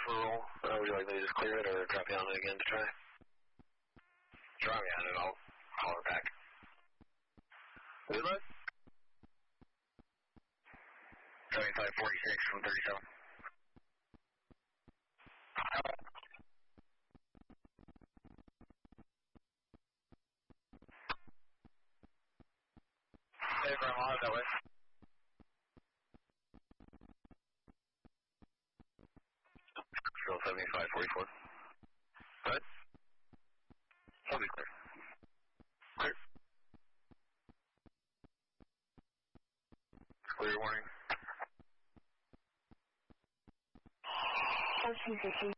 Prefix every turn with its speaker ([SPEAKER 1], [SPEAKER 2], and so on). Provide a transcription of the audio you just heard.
[SPEAKER 1] for a roll. Would you like me to just clear it or drop you on it again to try?
[SPEAKER 2] Drop me on it, I'll call her back.
[SPEAKER 1] Good luck.
[SPEAKER 2] 7546 from 37. Hey, Grandma, that way. Drill 7544. Good. I'll be clear. Clear. Clear warning.
[SPEAKER 3] 1450.